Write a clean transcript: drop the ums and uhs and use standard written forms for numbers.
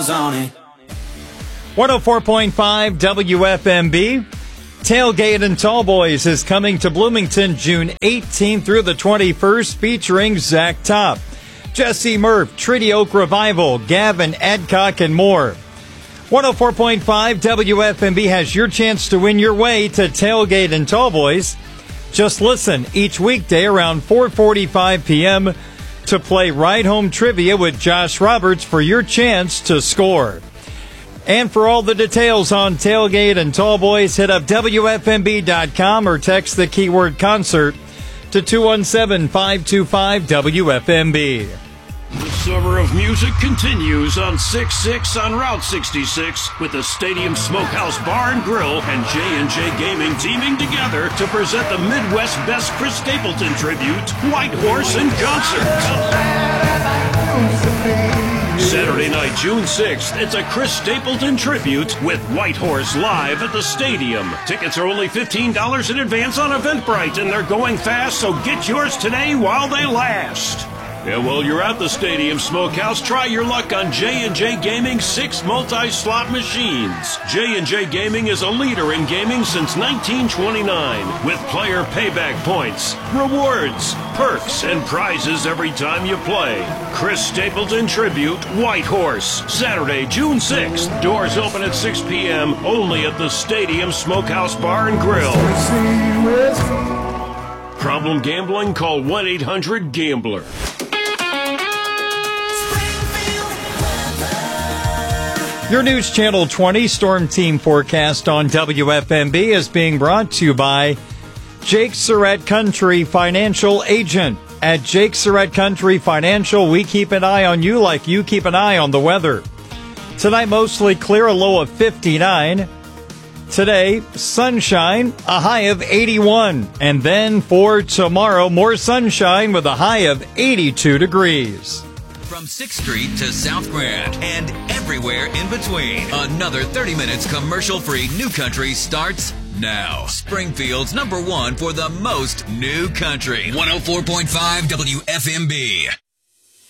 miles on it. 104.5 WFMB. Tailgate and Tallboys is coming to Bloomington June 18th through the 21st, featuring Zach Top, Jesse Murph, Treaty Oak Revival, Gavin Adcock, and more. 104.5 WFMB has your chance to win your way to Tailgate and Tallboys. Just listen each weekday around 4:45 p.m. to play Ride Home Trivia with Josh Roberts for your chance to score. And for all the details on Tailgate and Tallboys, hit up WFMB.com or text the keyword concert to 217-525-WFMB. The summer of music continues on 6-6 on Route 66 with the Stadium Smokehouse Bar and Grill and J&J Gaming teaming together to present the Midwest Best Chris Stapleton Tribute, White Horse in Concert. Saturday night, June 6th, it's a Chris Stapleton tribute with White Horse live at the stadium. Tickets are only $15 in advance on Eventbrite, and they're going fast, so get yours today while they last. And while you're at the Stadium Smokehouse, try your luck on J&J Gaming's 6 multi-slot machines. J&J Gaming is a leader in gaming since 1929, with player payback points, rewards, perks, and prizes every time you play. Chris Stapleton Tribute, White Horse, Saturday, June 6th. Doors open at 6 p.m. only at the Stadium Smokehouse Bar and Grill. Problem gambling? Call 1-800-GAMBLER. Your News Channel 20 Storm Team forecast on WFMB is being brought to you by Jake Surratt Country Financial Agent. At Jake Surratt Country Financial, we keep an eye on you like you keep an eye on the weather. Tonight, mostly clear, a low of 59. Today, sunshine, a high of 81. And then for tomorrow, more sunshine with a high of 82 degrees. From 6th Street to South Grand and everywhere in between, another 30 minutes commercial-free New Country starts now. Springfield's #1 for the most new country. 104.5 WFMB.